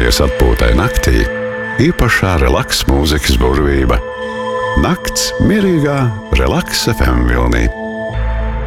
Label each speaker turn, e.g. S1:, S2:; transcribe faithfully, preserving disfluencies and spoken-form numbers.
S1: gatavoties atpūtai naktī, īpašā relaks mūzikas burvība. Nakts mierīgā Relaks F M vilnī.